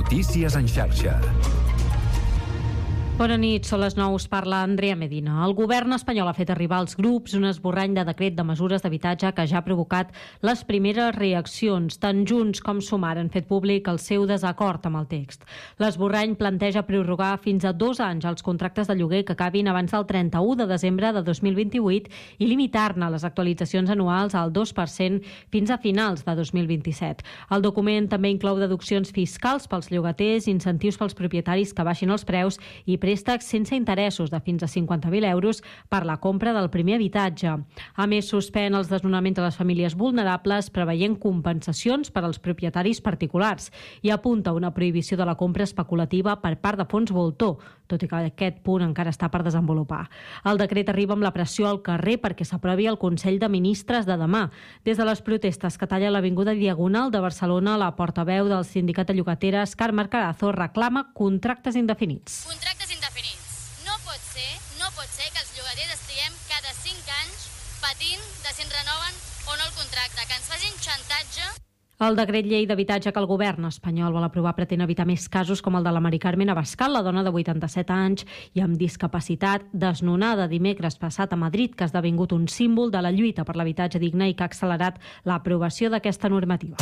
Notícies en xarxa. Bona nit, són les 9, us parla Andrea Medina. El govern espanyol ha fet arribar als grups un esborrany de decret de mesures d'habitatge que ja ha provocat les primeres reaccions. Tant Junts com Sumar han fet públic el seu desacord amb el text. L'esborrany planteja prorrogar fins a 2 anys els contractes de lloguer que acabin abans del 31 de desembre de 2028 i limitar-ne les actualitzacions anuals al 2% fins a finals de 2027. El document també inclou deduccions fiscals pels llogaters, incentius pels propietaris que baixin els preus i préstecs sense interessos de fins a 50.000 euros per la compra del primer habitatge. A més, suspèn els desnonaments de les famílies vulnerables preveient compensacions per als propietaris particulars i apunta una prohibició de la compra especulativa per part de fons voltor, tot i que aquest punt encara està per desenvolupar. El decret arriba amb la pressió al carrer perquè s'aprovi el Consell de Ministres de demà. Des de les protestes que talla l'Avinguda Diagonal de Barcelona, la portaveu del sindicat de llogateres, Carme Carazo, reclama contractes indefinits. Contractes indefinits. No pot ser que els llogaters estiguem cada 5 anys patint de si ens renoven o no el contracte, que ens facin xantatge. El decret llei d'habitatge que el govern espanyol vol aprovar pretén evitar més casos com el de la Mari Carmen Abascal, la dona de 87 anys i amb discapacitat, desnonada dimecres passat a Madrid, que ha esdevingut un símbol de la lluita per l'habitatge digne i que ha accelerat l'aprovació d'aquesta normativa.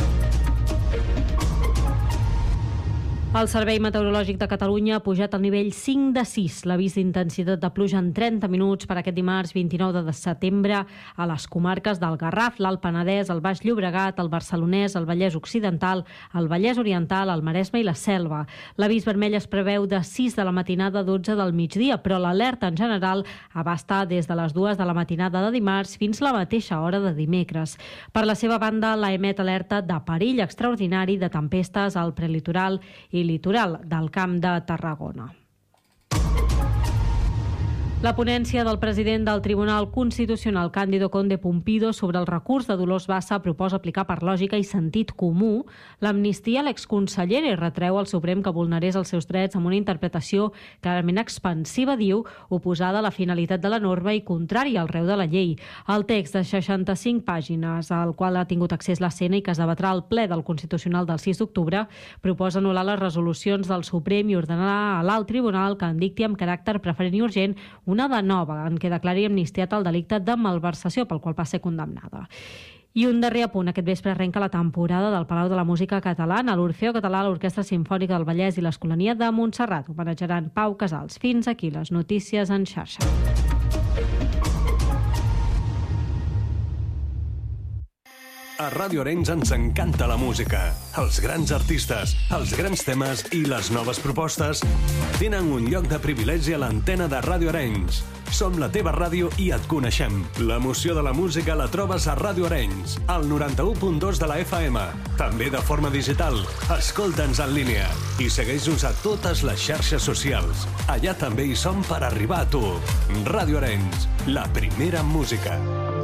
El Servei Meteorològic de Catalunya ha pujat al nivell 5 de 6. L'avís d'intensitat de pluja en 30 minuts per aquest dimarts 29 de setembre a les comarques del Garraf, l'Alt Penedès, el Baix Llobregat, el Barcelonès, el Vallès Occidental, el Vallès Oriental, el Maresme i la Selva. L'avís vermell es preveu de 6 de la matinada a 12 del migdia, però l'alerta en general abasta des de les 2 de la matinada de dimarts fins la mateixa hora de dimecres. Per la seva banda, la emet alerta de perill extraordinari de tempestes al prelitoral i litoral del Camp de Tarragona. La ponència del president del Tribunal Constitucional, Cándido Conde Pumpido, sobre el recurs de Dolors Bassa proposa aplicar per lògica i sentit comú l'amnistia a l'exconsellera i retreu al Suprem que vulnerés els seus drets amb una interpretació clarament expansiva, diu, oposada a la finalitat de la norma i contrària al reu de la llei. El text de 65 pàgines, al qual ha tingut accés l'Escena i que es debatrà al ple del Constitucional del 6 d'octubre, proposa anul·lar les resolucions del Suprem i ordenar a l'alt tribunal que en dicti amb caràcter preferent i urgent una de nova en què declari amnistiat el delicte de malversació pel qual va ser condemnada. I un darrer apunt. Aquest vespre arrenca la temporada del Palau de la Música Catalana. L'Orfeó Català, l'Orquestra Simfònica del Vallès i l'Escolania de Montserrat homenatjaran Pau Casals. Fins aquí les notícies en xarxa. A Ràdio Arenys ens encanta la música, els grans artistes, els grans temes i les noves propostes tenen un lloc de privilegi a l'antena de Ràdio Arenys. Som la teva ràdio i et coneixem. L'emoció de la música la trobes a Ràdio Arenys, al 91.2 de la FM. També de forma digital. Escolta'ns en línia i segueix-nos a totes les xarxes socials. Allà també hi som per arribar a tu. Ràdio Arenys, la primera en música.